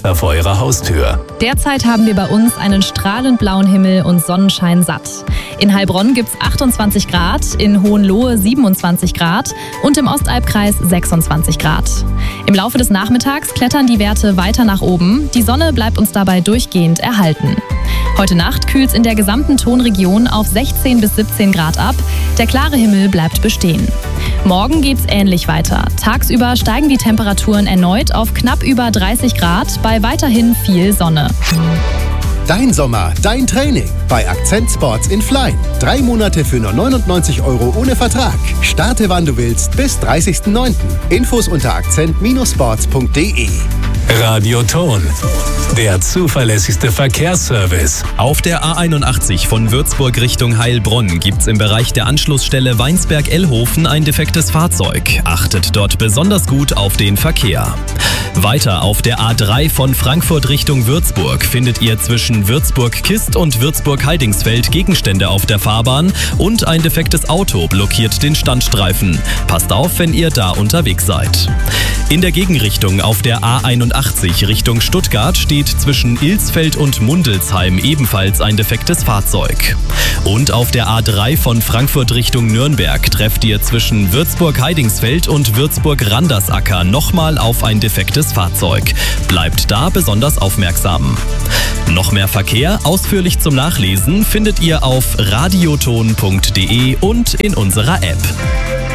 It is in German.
Wetter vor Ihrer Haustür. Derzeit haben wir bei uns einen strahlend blauen Himmel und Sonnenschein satt. In Heilbronn gibt's 28 Grad, in Hohenlohe 27 Grad und im Ostalbkreis 26 Grad. Im Laufe des Nachmittags klettern die Werte weiter nach oben. Die Sonne bleibt uns dabei durchgehend erhalten. Heute Nacht kühlt's in der gesamten Tonregion auf 16 bis 17 Grad ab. Der klare Himmel bleibt bestehen. Morgen geht's ähnlich weiter. Tagsüber steigen die Temperaturen erneut auf knapp über 30 Grad bei weiterhin viel Sonne. Dein Sommer, dein Training bei Akzent Sports in Flein. 3 Monate für nur 99 € ohne Vertrag. Starte wann du willst bis 30.09. Infos unter akzent-sports.de. Radioton, der zuverlässigste Verkehrsservice. Auf der A81 von Würzburg Richtung Heilbronn gibt's im Bereich der Anschlussstelle Weinsberg-Ellhofen ein defektes Fahrzeug. Achtet dort besonders gut auf den Verkehr. Weiter auf der A3 von Frankfurt Richtung Würzburg findet ihr zwischen Würzburg-Kist und Würzburg-Heidingsfeld Gegenstände auf der Fahrbahn und ein defektes Auto blockiert den Standstreifen. Passt auf, wenn ihr da unterwegs seid. In der Gegenrichtung auf der A81 Richtung Stuttgart steht zwischen Ilsfeld und Mundelsheim ebenfalls ein defektes Fahrzeug. Und auf der A3 von Frankfurt Richtung Nürnberg trefft ihr zwischen Würzburg-Heidingsfeld und Würzburg-Randersacker nochmal auf ein defektes Fahrzeug. Bleibt da besonders aufmerksam. Noch mehr Verkehr ausführlich zum Nachlesen findet ihr auf radioton.de und in unserer App.